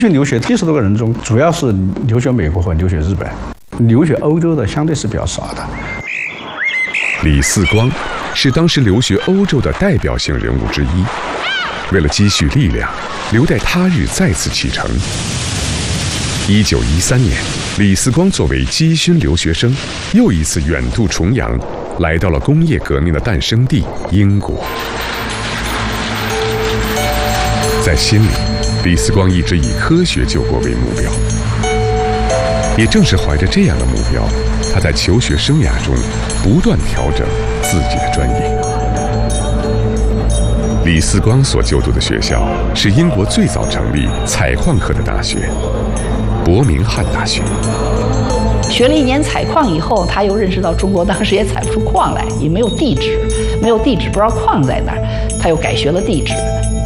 去留学70多个人中，主要是留学美国和留学日本，留学欧洲的相对是比较少的。 李四光是当时留学欧洲的代表性人物之一。为了积蓄力量，留待他日再次启程。1913年，李四光作为基勋留学生，又一次远渡重洋，来到了工业革命的诞生地英国。在心里，李四光一直以科学救国为目标。也正是怀着这样的目标，他在求学生涯中不断调整自己的专业。李四光所就读的学校是英国最早成立采矿科的大学——伯明翰大学。 学了1年采矿以后，他又认识到中国当时也采不出矿来，也没有地质，不知道矿在哪儿，他又改学了地质。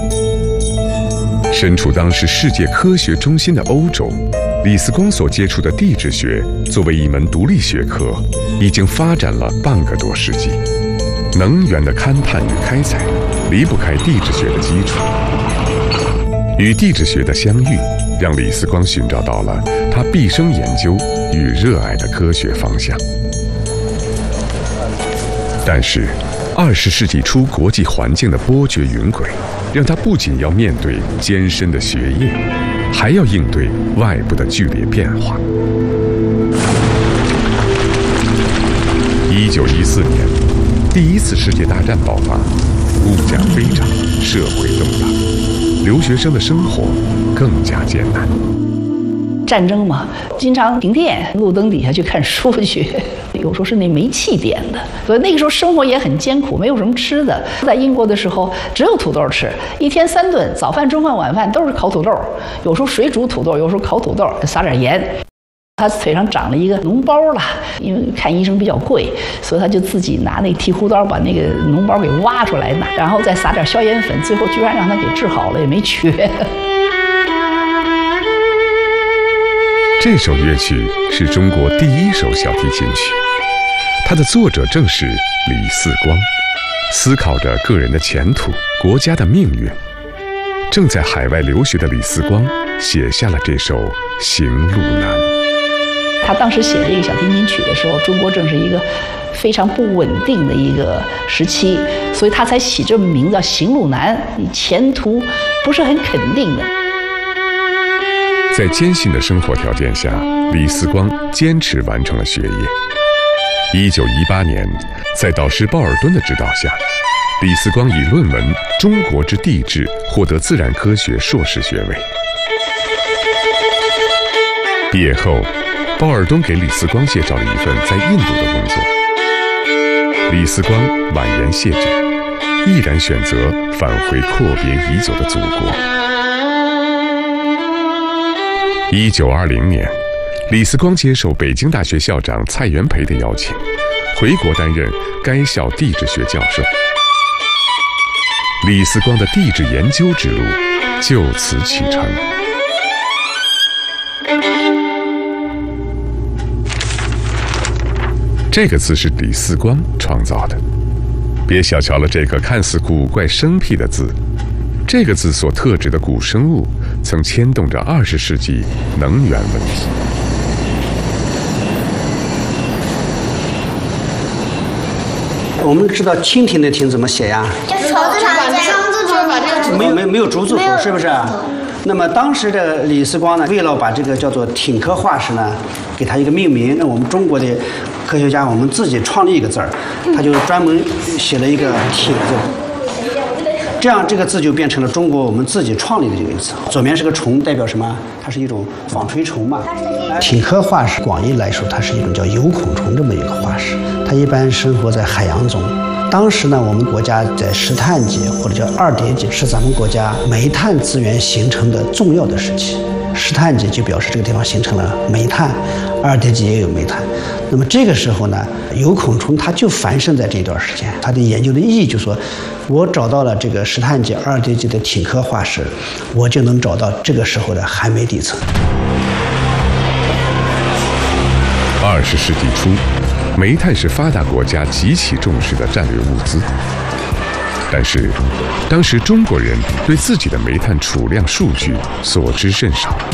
身处当时世界科学中心的欧洲，李四光所接触的地质学作为一门独立学科，已经发展了半个多世纪。能源的勘探与开采离不开地质学的基础。与地质学的相遇，让李四光寻找到了他毕生研究与热爱的科学方向。但是20世纪初国际环境的波谲云诡，让他不仅要面对艰深的学业，还要应对外部的剧烈变化。1914年，第1次世界大战爆发，物价飞涨，社会动荡，留学生的生活更加艰难。 战争嘛，经常停电，路灯底下去看书去，有时候是那煤气点的，所以那个时候生活也很艰苦，没有什么吃的。在英国的时候，只有土豆吃，1天3顿，早饭、中饭、晚饭都是烤土豆，有时候水煮土豆，有时候烤土豆，撒点盐。他腿上长了一个脓包了，因为看医生比较贵，所以他就自己拿那剃胡刀把那个脓包给挖出来，然后再撒点消炎粉，最后居然让他给治好了，也没瘸。 这首乐曲是中国第1首小提琴曲，它的作者正是李四光，思考着个人的前途、国家的命运。正在海外留学的李四光写下了这首《行路难》。 他当时写这个小提琴曲的时候，中国正是一个非常不稳定的一个时期，所以他才起这么名字叫《行路难》，你前途不是很肯定的。 在艰辛的生活条件下，李四光坚持完成了学业。1918年，在导师鲍尔敦的指导下，李四光以论文《中国之地质》获得自然科学硕士学位。毕业后，鲍尔敦给李四光介绍了一份在印度的工作。李四光婉言谢绝，毅然选择返回阔别已久的祖国。1920年，李四光接受北京大学校长蔡元培的邀请，回国担任该校地质学教授。李四光的地质研究之路就此启程。这个字是李四光创造的，别小瞧了这个看似古怪生僻的字。这个字所特指的古生物，曾牵动着20世纪能源问题。 我们知道蜻蜓的蜓怎么写呀？ 就是口字旁加双字旁把这个没有竹字头，是不是？那么当时的李四光呢，为了把这个叫做挺科化石呢，给它一个命名，那我们中国的科学家我们自己创立一个字儿，他就专门写了一个挺字。这样这个字就变成了中国我们自己创立的这个字。左面是个虫，代表什么？它是一种纺锤虫嘛。挺科化石广义来说，它是一种叫有孔虫这么一个化石，它一般生活在海洋中。当时呢，我们国家在石炭纪或者叫二叠纪，是咱们国家煤炭资源形成的重要的时期。石炭纪就表示这个地方形成了煤炭，二叠纪也有煤炭。那么这个时候呢，有孔虫它就繁盛在这段时间。它的研究的意义就是说，我找到了这个石炭纪、二叠纪的挺科化石，我就能找到这个时候的寒煤地层。 20世纪初，煤炭是发达国家极其重视的战略物资。 但是，当时中国人对自己的煤炭储量数据所知甚少。